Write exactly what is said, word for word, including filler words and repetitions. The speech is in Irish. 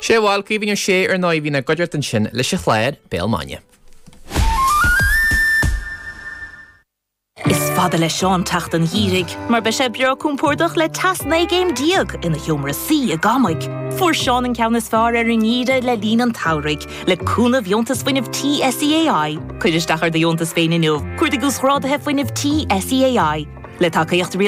sé bháil cíhíonn sé ar náid hína goidirt an sin leis a chléir béalmáine. Is fada le Seán tacht an hírig, mar be sé beag cúmpórdach le tasna géim diag ina hiomra sí a gamaig. Fuair Seán an ceannas fearr ar an íre le lín an taurig, le cúna bhiontas faoinmh T S E A I. Cuidisteach ar de bhiontas féin inniu, cuirda gús rádathe faoinmh T S E A I. Le tacaíocht